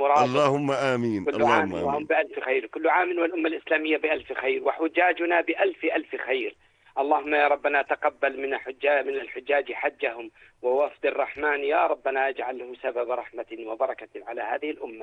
ورابط. اللهم آمين، كل اللهم عام وهم آمين. بألف خير، كل عام والأمة الإسلامية بألف خير، وحجاجنا بألف ألف خير. اللهم يا ربنا تقبل من الحجاج حجهم، ووفد الرحمن يا ربنا اجعله سبب رحمة وبركة على هذه الأمة.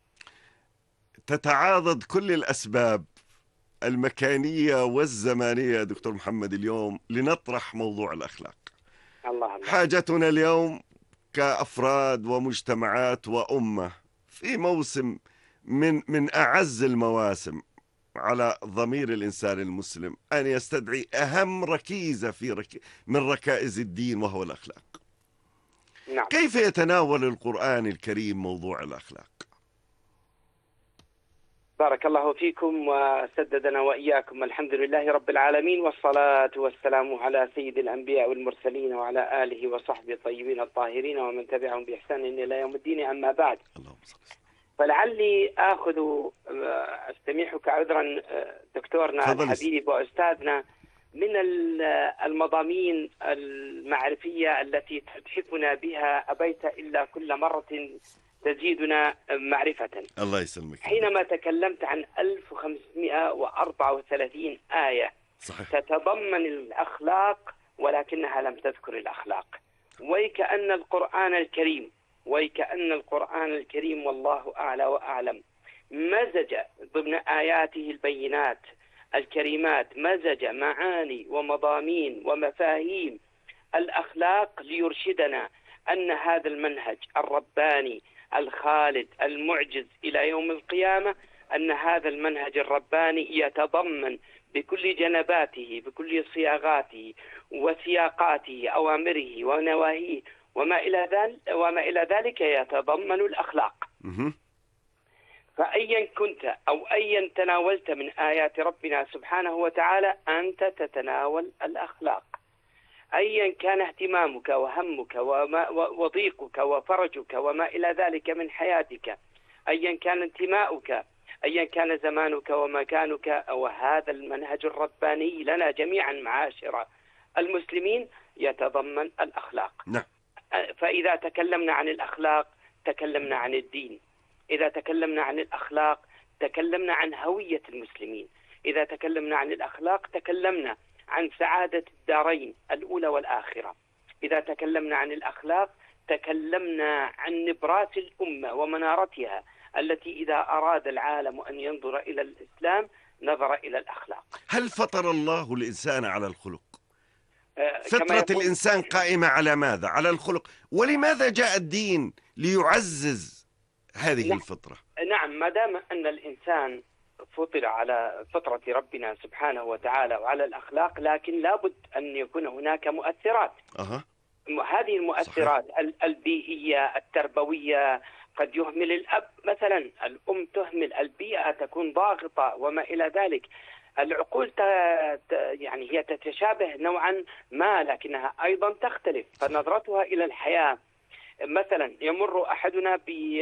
تتعاضد كل الأسباب المكانية والزمانية يا دكتور محمد اليوم لنطرح موضوع الأخلاق. الله الله. حاجتنا اليوم كأفراد ومجتمعات وأمة في موسم من أعز المواسم على ضمير الإنسان المسلم أن يستدعي أهم ركيزة من ركائز الدين، وهو الأخلاق. نعم. كيف يتناول القرآن الكريم موضوع الأخلاق؟ بارك الله فيكم وسددنا وإياكم. الحمد لله رب العالمين، والصلاة والسلام على سيد الأنبياء والمرسلين وعلى آله وصحبه الطيبين الطاهرين ومن تبعهم بإحسان إلى يوم الدين. أما بعد، فلعلي أستميحك عذرا دكتورنا الحبيب وأستاذنا من المضامين المعرفية التي تتحفنا بها أبيت إلا كل مرة تزيدنا معرفة. الله يسلمك. حينما تكلمت عن 1534 آية صحيح. تتضمن الأخلاق ولكنها لم تذكر الأخلاق، وكأن القرآن الكريم والله أعلى وأعلم مزج ضمن آياته البينات الكريمات، مزج معاني ومضامين ومفاهيم الأخلاق ليرشدنا أن هذا المنهج الرباني الخالد المعجز إلى يوم القيامة، أن هذا المنهج الرباني يتضمن بكل جنباته بكل صياغاته وسياقاته أوامره ونواهيه وما إلى ذلك يتضمن الأخلاق. فأيا كنت أو أيا تناولت من آيات ربنا سبحانه وتعالى أنت تتناول الأخلاق، أيا كان اهتمامك وهمك وضيقك وفرجك وما إلى ذلك من حياتك، أيا كان انتماؤك، أيا كان زمانك ومكانك، وهذا المنهج الرباني لنا جميعا معاشر المسلمين يتضمن الأخلاق. نعم. فإذا تكلمنا عن الأخلاق تكلمنا عن الدين، إذا تكلمنا عن الأخلاق تكلمنا عن هوية المسلمين، إذا تكلمنا عن الأخلاق تكلمنا عن سعادة الدارين الأولى والآخرة، إذا تكلمنا عن الأخلاق تكلمنا عن نبراس الأمة ومنارتها التي إذا أراد العالم أن ينظر إلى الإسلام نظر إلى الأخلاق. هل فطر الله الإنسان على الخلق؟ فطرة الإنسان قائمة على ماذا؟ على الخلق. ولماذا جاء الدين ليعزز هذه الفطرة؟ نعم، ما دام أن الإنسان فطر على فطرة ربنا سبحانه وتعالى وعلى الأخلاق، لكن لابد أن يكون هناك مؤثرات. هذه المؤثرات البيئية التربوية، قد يهمل الأب مثلا، الأم تهمل، البيئة تكون ضاغطة وما إلى ذلك. العقول يعني هي تتشابه نوعا ما لكنها أيضا تختلف، فنظرتها إلى الحياة مثلا يمر أحدنا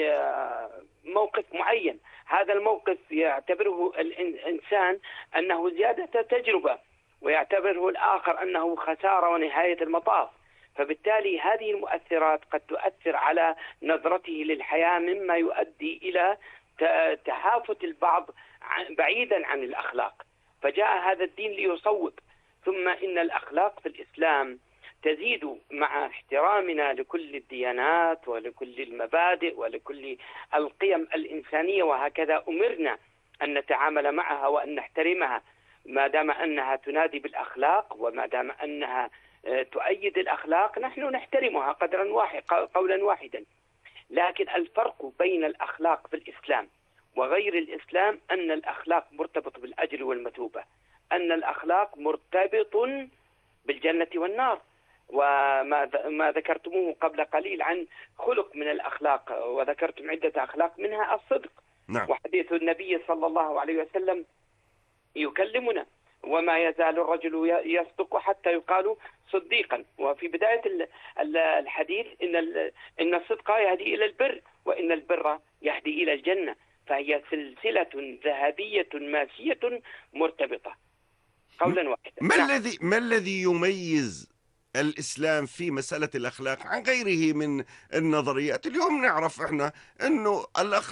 بموقف معين، هذا الموقف يعتبره الإنسان أنه زيادة تجربة، ويعتبره الآخر أنه خسارة ونهاية المطاف. فبالتالي هذه المؤثرات قد تؤثر على نظرته للحياة، مما يؤدي إلى تهافت البعض بعيدا عن الأخلاق. فجاء هذا الدين ليصوب. ثم إن الأخلاق في الإسلام تزيد مع احترامنا لكل الديانات ولكل المبادئ ولكل القيم الإنسانية، وهكذا أمرنا أن نتعامل معها وأن نحترمها، ما دام أنها تنادي بالأخلاق وما دام أنها تؤيد الأخلاق نحن نحترمها قولا واحدا. لكن الفرق بين الأخلاق في الإسلام وغير الإسلام أن الأخلاق مرتبط بالأجر والمثوبة، أن الأخلاق مرتبط بالجنة والنار. وما ذكرتموه قبل قليل عن خلق من الأخلاق، وذكرتم عدة أخلاق منها الصدق. نعم. وحديث النبي صلى الله عليه وسلم يكلمنا وما يزال الرجل يصدق حتى يقال صديقا. وفي بداية الحديث إن الصدق يهدي إلى البر وإن البر يهدي إلى الجنة، فهي سلسلة ذهبية ماسية مرتبطة قولا واحدا. ما الذي يميز الإسلام في مسألة الأخلاق عن غيره من النظريات؟ اليوم نعرف إحنا أنه الأخلاق